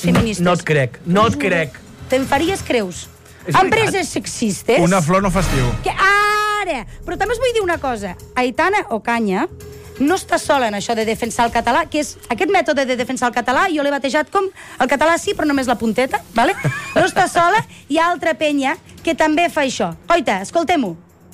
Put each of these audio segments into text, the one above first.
feministes. No et crec. Te'n faries creus. Empreses sexistes... Una flor no festiu. Que ara! Però també us vull dir una cosa. Aitana Ocaña no està sola en això de defensar el català, que és aquest mètode de defensar el català, jo l'he batejat com el català sí, però només la punteta, ¿vale? No està sola, hi ha altra penya que també fa això. Oita, escoltem-ho.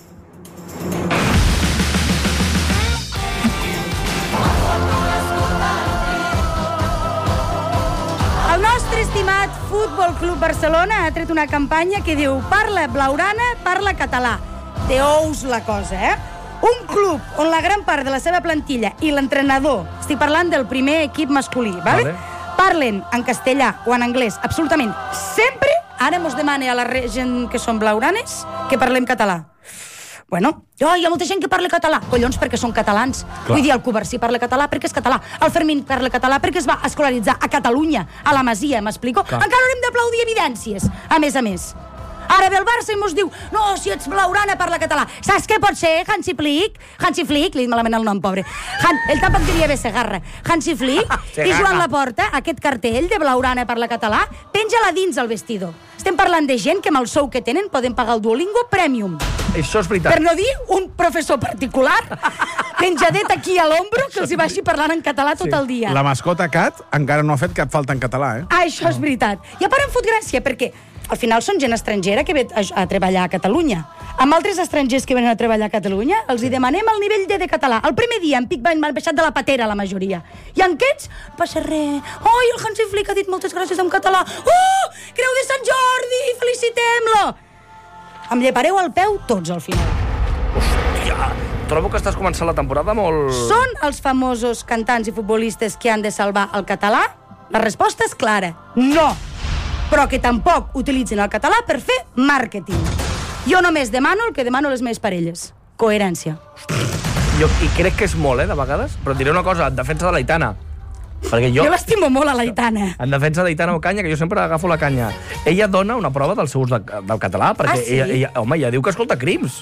El nostre estimat Futbol Club Barcelona ha tret una campanya que diu parla blaugrana, parla català. Té ous la cosa, eh? Un club on la gran part de la seva plantilla i l'entrenador, estic parlant del primer equip masculí, ¿vale? Parlen en castellà o en anglès absolutament sempre, ara mos demana a la gent que són blaugranes que parlem català. Bueno, hi ha molta gent que parla català. Collons, perquè són catalans. Vull dir, el Covarsí parla català perquè és català. El Fermín parla català perquè es va escolaritzar a Catalunya, a la Masia, m'explico? Encara haurem d'aplaudir evidències, a més. Ara ve el Barça i mos diu no, si ets blaugrana parla català. Saps què pot ser? Hansi Flick, li he dit malament el nom, pobre. Ell tampoc devia haver Segarra. Hansi Flick i Joan Laporta, aquest cartell de blaugrana parla català, penja-la dins el vestidor. Estem parlant de gent que amb el sou que tenen poden pagar el Duolingo Premium. Això és veritat. Per no dir un professor particular penjadet aquí a l'ombro que els hi vagi parlant en català tot el dia. La mascota Cat encara no ha fet cap falta en català, eh? Això és veritat. I a part em fot gràcia perquè al final són gent estrangera que ve a treballar a Catalunya. Amb altres estrangers que venen a treballar a Catalunya els hi demanem el nivell de català. El primer dia en pic van baixat de la patera la majoria. I en aquests passa res. Oi, el Hansi Flick ha dit moltes gràcies en català. Oh, Creu de Sant Jordi, felicitem-lo! Em llepareu el peu tots al final. Hòstia, trobo que estàs començant la temporada molt... Són els famosos cantants i futbolistes que han de salvar el català? La resposta és clara. No! Però que tampoc utilitzin el català per fer màrqueting. Jo només demano el que demano a les meves parelles. Coherència. I crec que és molt, de vegades. Però et diré una cosa, en defensa de l'Aitana. Perquè jo l'estimo molt, a l'Aitana. En defensa d'Aitana Ocaña, que jo sempre agafo la canya. Ella dona una prova del seu ús del català, perquè ella diu que escolta Crims.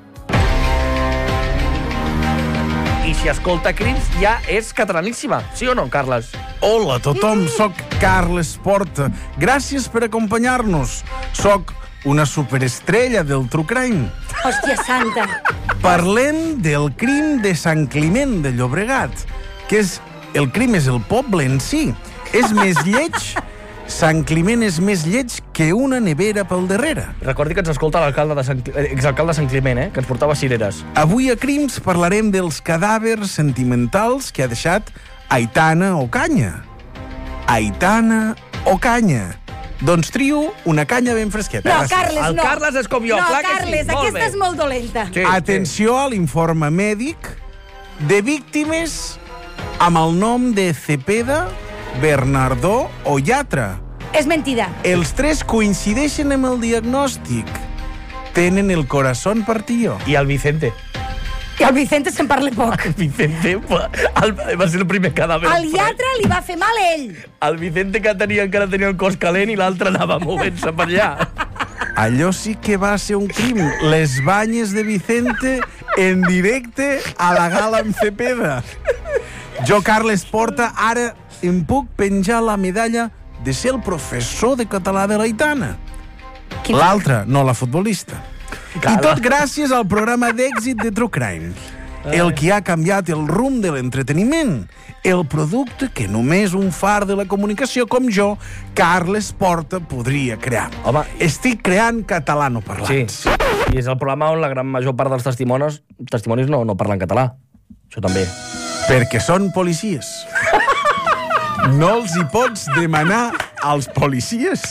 I si escolta Crims ja és catalaníssima. Sí o no, Carles? Hola a tothom, soc Carles Porta. Gràcies per acompanyar-nos. Soc una superestrella del True Crime. Hòstia santa. Parlem del crim de Sant Climent de Llobregat, que és... El crim és el poble en si. És més lleig... Sant Climent és més lleig que una nevera pel darrere. Recordi que ens escolta l'exalcalde de Sant Climent, que ens portava cireres. Avui a Crims parlarem dels cadàvers sentimentals que ha deixat Aitana Ocaña. Aitana Ocaña. Doncs trio una canya ben fresqueta. No, Carles, no. El Carles és com jo, clar que sí. No, Carles, aquesta és molt dolenta. Sí, atenció a l'informe mèdic de víctimes amb el nom de Cepeda, Bernardó o Yatra. És mentida. Els tres coincideixen amb el diagnòstic. Tenen el corazón partido. I el Vicente. I el Vicente se'n parla poc. El Vicente va ser el primer cadàver. El Yatra li va fer mal a ell. El Vicente que encara tenia el cos calent i l'altre anava movent-se per allà. Allò sí que va ser un crim. Les banyes de Vicente en directe a la gala amb Cepeda. Jo, Carles Porta, ara em puc penjar la medalla de ser el professor de català de l'Aitana. L'altra, no la futbolista. I tot gràcies al programa d'èxit de True Crime. El que ha canviat el rumb de l'entreteniment. El producte que només un far de la comunicació com jo, Carles Porta, podria crear. Home, estic creant catalanoparlants. Sí, i és el programa on la gran major part dels testimonis no parlen català. Això també. Perquè són policies. No els hi pots demanar als policies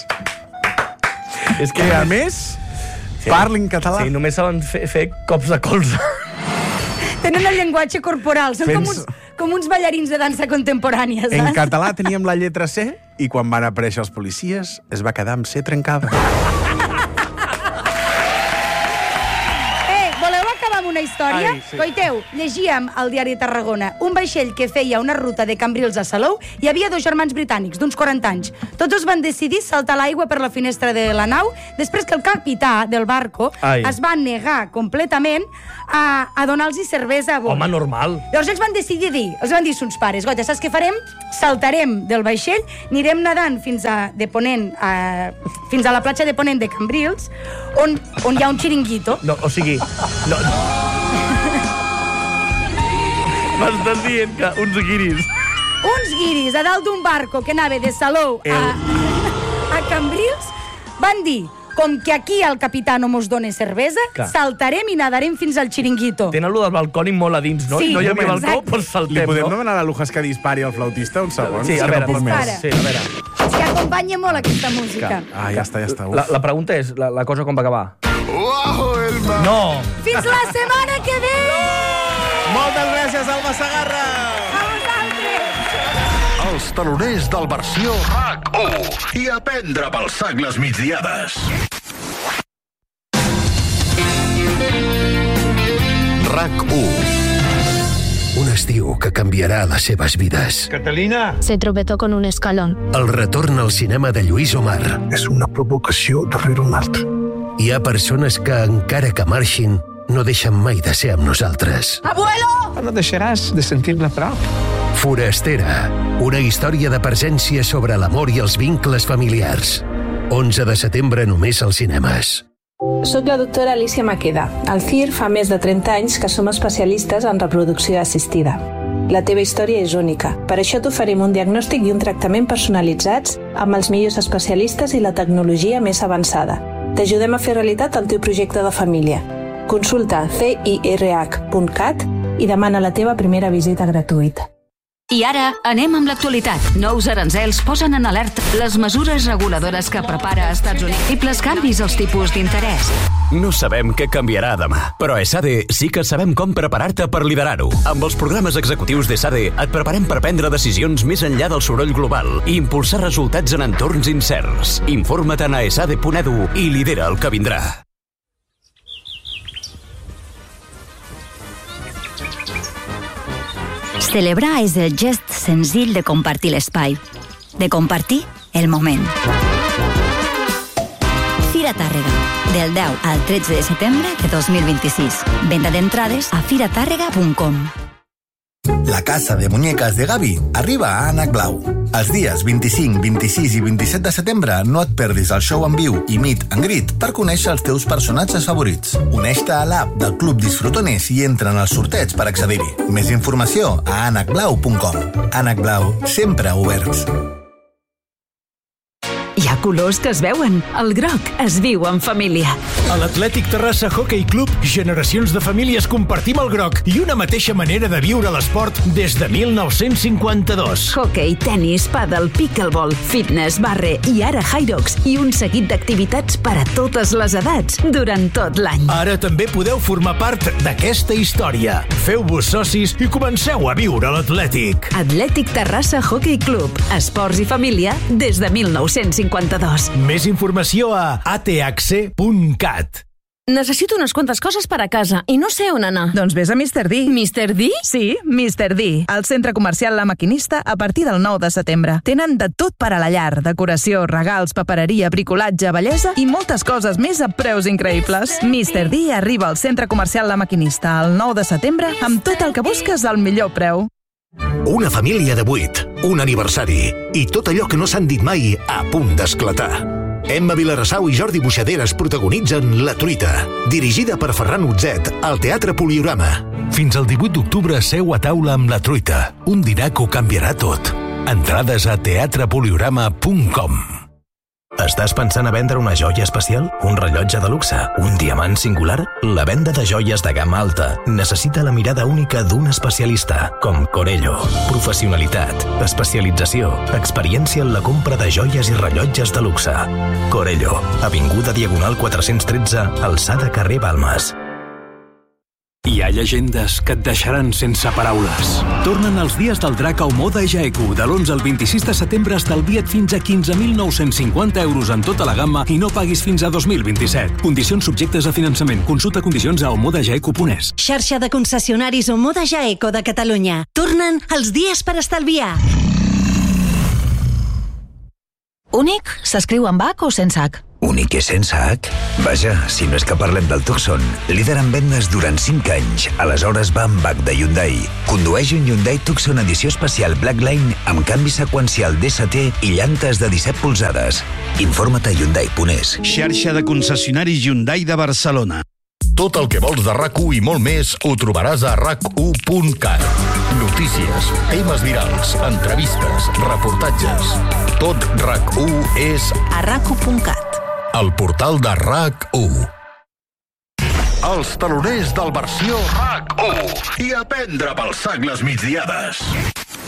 és que a més parlin català. Sí, només saben fer cops de colze. Tenen el llenguatge corporal. Són com uns ballarins de dansa contemporània, saps? En català teníem la lletra C i quan van aparèixer els policies es va quedar amb C trencada. Voleu acabar amb una història? Coiteu, llegíem al diari de Tarragona un vaixell que feia una ruta de Cambrils a Salou. Hi havia 2 germans britànics, d'uns 40 anys. Tots dos van decidir saltar l'aigua per la finestra de la nau, després que el capità del barco es va negar completament a donar-los cervesa a bord. Home, normal. Llavors ells van decidir els van dir sons pares, goita, saps què farem? Saltarem del vaixell, anirem nedant fins a la platja de Ponent de Cambrils, on hi ha un xiringuito. No, o sigui... No. M'estàs dient que uns guiris... Uns guiris a dalt d'un barco que anava de Salou a Cambrils van dir, com que aquí el capità no mos dona cervesa, saltarem i nadarem fins al xiringuito. Tenen allò del balcònic molt a dins, no? Sí, no hi havia balcó, doncs saltem, Li podem no? demanar a Lujas que dispari al flautista un segon? Sí, a veure, Sí, a veure. És que acompanya molt aquesta música. Ja està. La pregunta és, la cosa com va acabar? No! Fins la setmana que ve! Moltes gràcies, Alba Segarra! A vosaltres! Els taloners del versió RAC1 i a prendre pel sac les migdiades. RAC1. Un estiu que canviarà les seves vides. Catalina. Se tropezó con un escalón. El retorn al cinema de Lluís Omar. És una provocació darrere una altra. Hi ha persones que, encara que marxin, no deixen mai de ser amb nosaltres. Abuelo! No deixaràs de sentir-la prop. Forastera, una història de presència sobre l'amor i els vincles familiars. 11 de setembre només als cinemes. Soc la doctora Alicia Maqueda. Al CIR fa més de 30 anys que som especialistes en reproducció assistida. La teva història és única. Per això t'oferim un diagnòstic i un tractament personalitzats amb els millors especialistes i la tecnologia més avançada. T'ajudem a fer realitat el teu projecte de família. Consulta cirh.cat i demana la teva primera visita gratuïta. I ara anem amb l'actualitat. Nous aranzels posen en alerta les mesures reguladores que prepara Estats Units i els canvis als tipus d'interès. No sabem què canviarà demà, però a ESADE sí que sabem com preparar-te per liderar-ho. Amb els programes executius d'ESADE et preparem per prendre decisions més enllà del soroll global i impulsar resultats en entorns incerts. Informa't a esade.edu i lidera el que vindrà. Celebrar és el gest senzill de compartir l'espai, de compartir el moment. Fira Tàrrega, del 10 al 13 de setembre de 2026. Venda d'entrades a firatàrrega.com. La casa de muñecas de Gavi arriba a Ànec Blau. Els dies 25, 26 i 27 de setembre no et perdis el show en viu i meet and greet per conèixer els teus personatges favorits. Uneix-te a l'app del Club Disfrutones i entra en el sorteig per accedir-hi. Més informació a anacblau.com. Ànec Blau, sempre oberts. Hi ha colors que es veuen. El groc es viu en família. A l'Atlètic Terrassa Hockey Club, generacions de famílies compartim el groc i una mateixa manera de viure l'esport des de 1952. Hockey, tenis, pàdel, pickleball, fitness, barre i ara Hyrox i un seguit d'activitats per a totes les edats durant tot l'any. Ara també podeu formar part d'aquesta història. Feu-vos socis i comenceu a viure l'Atlètic. Atlètic Terrassa Hockey Club. Esports i família des de 1952. Més informació a athc.cat. Necessito unes quantes coses per a casa i no sé on anar. Doncs vés a Mr. D. Mr. D? Sí, Mr. D. Al centre comercial La Maquinista a partir del 9 de setembre. Tenen de tot per a la llar. Decoració, regals, papereria, bricolatge, bellesa i moltes coses més a preus increïbles. Mr. D arriba al centre comercial La Maquinista el 9 de setembre amb tot el que busques al millor preu. Una família de 8, un aniversari i tot allò que no s'han dit mai a punt d'esclatar. Emma Vilarasau i Jordi Buixaderes protagonitzen La Truita, dirigida per Ferran Utzet al Teatre Poliorama. Fins al 18 d'octubre seu a taula amb La Truita, un dinar que ho canviarà tot. Entrades a teatrepoliorama.com. Estàs pensant a vendre una joia especial? Un rellotge de luxe? Un diamant singular? La venda de joies de gamma alta necessita la mirada única d'un especialista, com Corello. Professionalitat, especialització, experiència en la compra de joies i rellotges de luxe. Corello, avinguda Diagonal 413, alçada carrer Balmes. Hi ha llegendes que et deixaran sense paraules. Tornen els dies del drac a Omoda Jaeku. De l'11 al 26 de setembre estalvia't fins a 15.950 euros en tota la gamma i no paguis fins a 2027. Condicions subjectes a finançament. Consulta condicions a omodajaeku.es. Xarxa de concessionaris Omoda Jaeku de Catalunya. Tornen els dies per estalviar. Únic s'escriu amb H o sense H? Únic és sense H? Vaja, si no és que parlem del Tucson, líder en vendes durant 5 anys. Aleshores va amb H de Hyundai. Condueix un Hyundai Tucson edició especial Blackline amb canvi seqüencial DST i llantes de 17 polzades. Informa't a Hyundai.es. Xarxa de concessionaris Hyundai de Barcelona. Tot el que vols de RAC1 i molt més ho trobaràs a RAC1.cat. Notícies, temes virals, entrevistes, reportatges. Tot RAC1 és a RAC1.cat. El portal de RAC1. Els taloners del versió RAC1 i a prendre pel sac les migdiades.